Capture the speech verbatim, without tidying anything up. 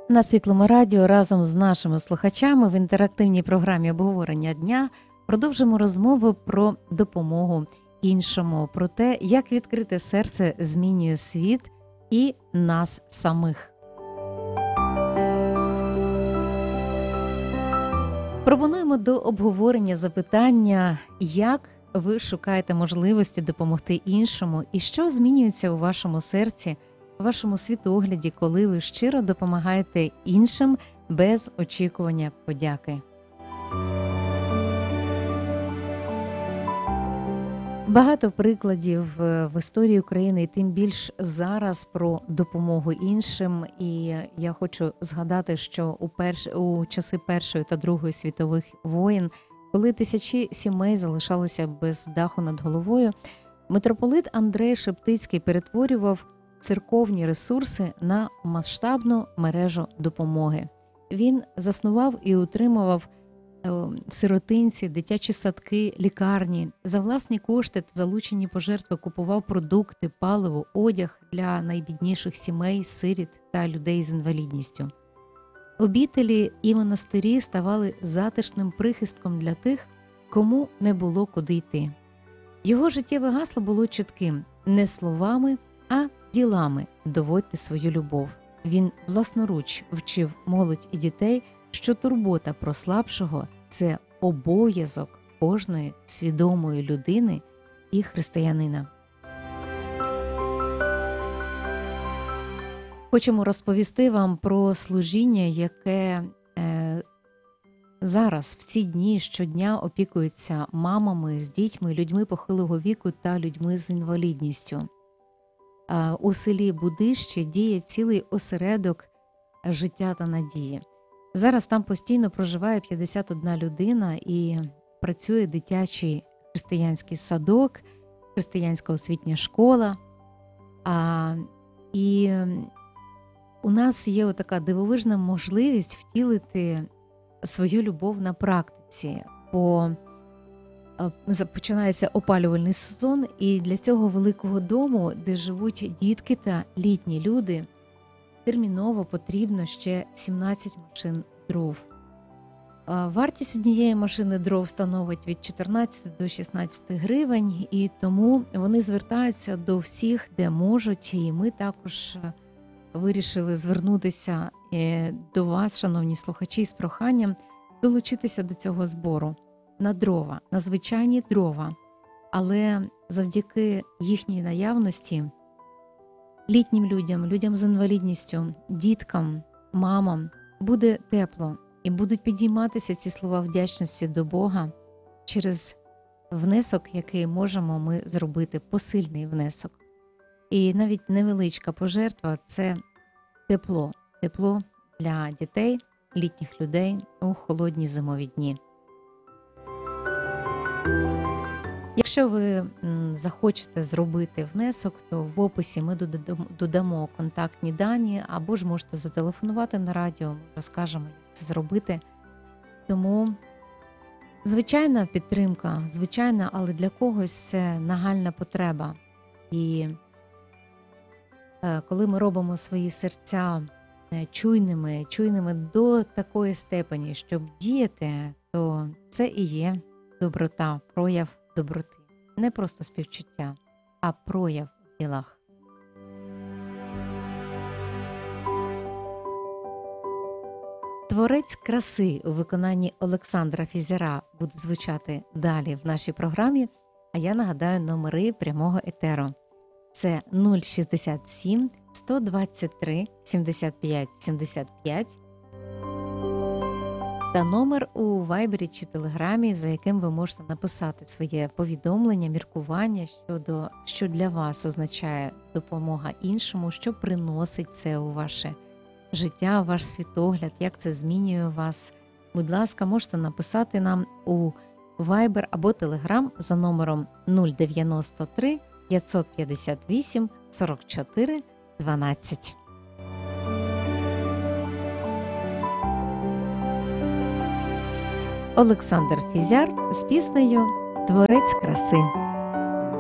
На Світлому радіо разом з нашими слухачами в інтерактивній програмі обговорення дня продовжимо розмову про допомогу іншому, про те, як відкрите серце змінює світ і нас самих. Пропонуємо до обговорення запитання, як ви шукаєте можливості допомогти іншому і що змінюється у вашому серці, у вашому світогляді, коли ви щиро допомагаєте іншим без очікування подяки. Багато прикладів в історії України, і тим більш зараз, про допомогу іншим. І я хочу згадати, що у, перш... у часи Першої та Другої світових воєн, коли тисячі сімей залишалися без даху над головою, митрополит Андрей Шептицький перетворював церковні ресурси на масштабну мережу допомоги. Він заснував і утримував сиротинці, дитячі садки, лікарні. За власні кошти та залучені пожертви купував продукти, паливо, одяг для найбідніших сімей, сиріт та людей з інвалідністю. Обітелі і монастирі ставали затишним прихистком для тих, кому не було куди йти. Його життєве гасло було чітким: не словами, а ділами доводьте свою любов. Він власноруч вчив молодь і дітей, що турбота про слабшого – це обов'язок кожної свідомої людини і християнина. Хочемо розповісти вам про служіння, яке е, зараз, в ці дні, щодня опікується мамами з дітьми, людьми похилого віку та людьми з інвалідністю. Е, у селі Будище діє цілий осередок життя та надії. Зараз там постійно проживає п'ятдесят одна людина і працює дитячий християнський садок, християнська освітня школа. А, і у нас є така дивовижна можливість втілити свою любов на практиці. Бо починається опалювальний сезон, і для цього великого дому, де живуть дітки та літні люди, терміново потрібно ще сімнадцять машин дров. Вартість однієї машини дров становить від чотирнадцяти до шістнадцяти гривень, і тому вони звертаються до всіх, де можуть. І ми також вирішили звернутися до вас, шановні слухачі, з проханням долучитися до цього збору на дрова, на звичайні дрова. Але завдяки їхній наявності літнім людям, людям з інвалідністю, діткам, мамам буде тепло, і будуть підійматися ці слова вдячності до Бога через внесок, який можемо ми зробити, посильний внесок. І навіть невеличка пожертва – це тепло, тепло для дітей, літніх людей у холодні зимові дні. Якщо ви захочете зробити внесок, то в описі ми додамо контактні дані, або ж можете зателефонувати на радіо, ми розкажемо, як це зробити. Тому звичайна підтримка, звичайна, але для когось це нагальна потреба. І коли ми робимо свої серця чуйними, чуйними до такої степені, щоб діяти, то це і є доброта, прояв доброти. Не просто співчуття, а прояв в ділах. Творець краси у виконанні Олександра Фізяра буде звучати далі в нашій програмі, а я нагадаю номери прямого етеру. Це нуль шістдесят сім сто двадцять три сімдесят п'ять сімдесят п'ять та номер у Вайбері чи Телеграмі, за яким ви можете написати своє повідомлення, міркування щодо, що для вас означає допомога іншому, що приносить це у ваше життя, ваш світогляд, як це змінює вас. Будь ласка, можете написати нам у Вайбер або Телеграм за номером нуль дев'яносто три п'ятсот п'ятдесят вісім сорок чотири дванадцять. Олександр Фізяр з піснею «Творець краси».